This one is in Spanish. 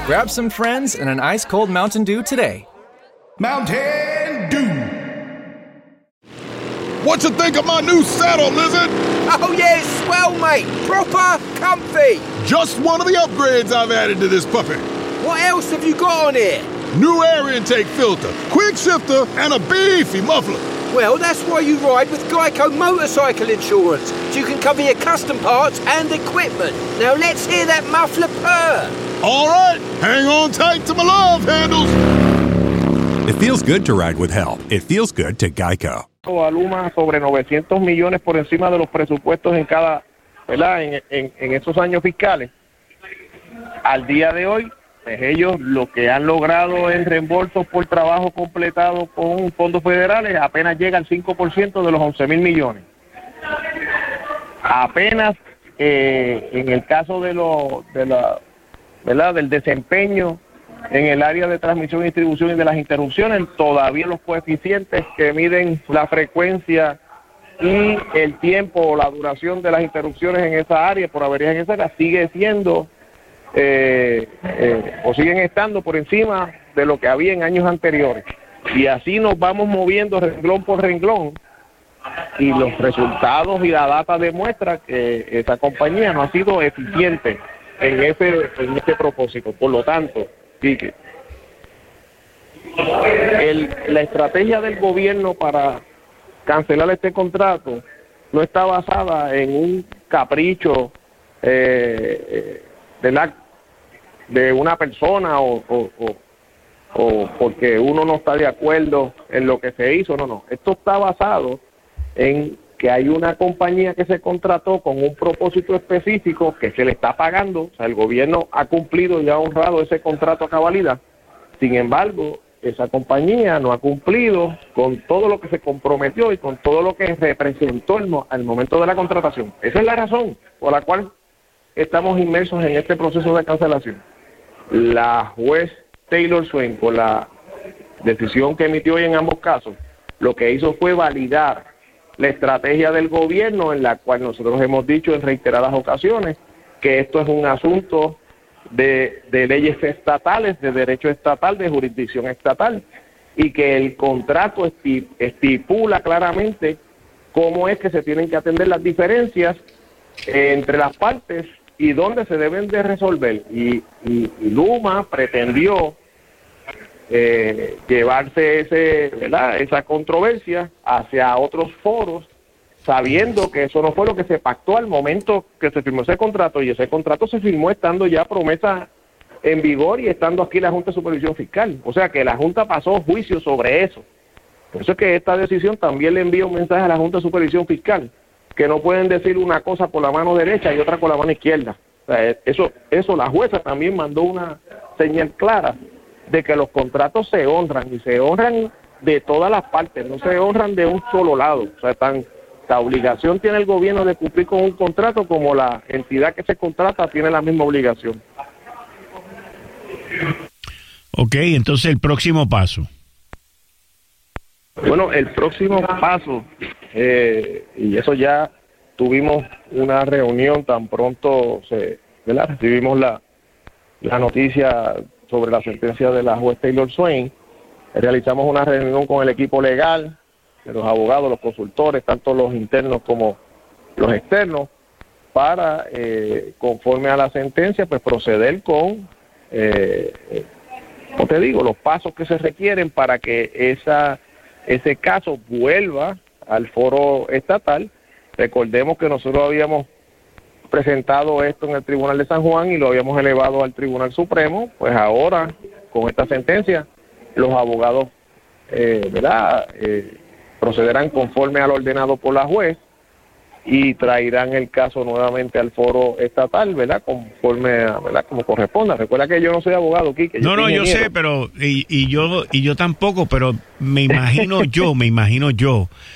Grab some friends and an ice-cold Mountain Dew today. Mountain Dew. What you think of my new saddle, Lizard? Oh yeah, it's swell, mate. Proper comfy. Just one of the upgrades I've added to this puppy. What else have you got on here? New air intake filter, quick shifter, and a beefy muffler. Well, that's why you ride with Geico Motorcycle Insurance, so you can cover your custom parts and equipment. Now let's hear that muffler purr. All right, hang on tight to my love handles. It feels good to ride with help. It feels good to Geico. A Luma sobre 900 millones por encima de los presupuestos en cada, ¿verdad? En esos años fiscales. Al día de hoy, pues ellos lo que han logrado en reembolsos por trabajo completado con fondos federales apenas llega al 5% de los 11,000 millones. Apenas en el caso del desempeño en el área de transmisión y distribución y de las interrupciones, todavía los coeficientes que miden la frecuencia y el tiempo o la duración de las interrupciones en esa área, por averías en esa área, sigue siendo o siguen estando por encima de lo que había en años anteriores. Y así nos vamos moviendo renglón por renglón, y los resultados y la data demuestra que esa compañía no ha sido eficiente en ese propósito. Por lo tanto, Quique, la estrategia del gobierno para cancelar este contrato no está basada en un capricho de una persona o porque uno no está de acuerdo en lo que se hizo. No. Esto está basado en que hay una compañía que se contrató con un propósito específico que se le está pagando. O sea, el gobierno ha cumplido y ha honrado ese contrato a cabalidad. Sin embargo, esa compañía no ha cumplido con todo lo que se comprometió y con todo lo que representó al momento de la contratación. Esa es la razón por la cual estamos inmersos en este proceso de cancelación. La juez Taylor Swain, con la decisión que emitió hoy en ambos casos, lo que hizo fue validar la estrategia del gobierno, en la cual nosotros hemos dicho en reiteradas ocasiones que esto es un asunto de leyes estatales, de derecho estatal, de jurisdicción estatal, y que el contrato estipula claramente cómo es que se tienen que atender las diferencias entre las partes y dónde se deben de resolver. Y Luma pretendió llevarse esa controversia hacia otros foros, sabiendo que eso no fue lo que se pactó al momento que se firmó ese contrato, y ese contrato se firmó estando ya promesa en vigor y estando aquí la Junta de Supervisión Fiscal. O sea que la Junta pasó juicio sobre eso. Por eso es que esta decisión también le envía un mensaje a la Junta de Supervisión Fiscal, que no pueden decir una cosa por la mano derecha y otra con la mano izquierda. O sea, eso la jueza también mandó una señal clara de que los contratos se honran, y se honran de todas las partes, no se honran de un solo lado. O sea, la obligación tiene el gobierno de cumplir con un contrato, como la entidad que se contrata tiene la misma obligación. Ok, entonces el próximo paso. Bueno, el próximo paso, y eso ya tuvimos una reunión tan pronto recibimos la noticia sobre la sentencia de la juez Taylor Swain. Realizamos una reunión con el equipo legal, de los abogados, los consultores, tanto los internos como los externos, para, conforme a la sentencia, pues proceder con, como te digo, los pasos que se requieren para que ese caso vuelva al foro estatal. Recordemos que nosotros habíamos presentado esto en el Tribunal de San Juan y lo habíamos elevado al Tribunal Supremo. Pues ahora, con esta sentencia, los abogados procederán conforme a lo ordenado por la juez y traerán el caso nuevamente al foro estatal, ¿verdad? Conforme a, ¿verdad? Como corresponda. Recuerda que yo no soy abogado, Quique. No, yo sé, pero y yo tampoco, pero me imagino yo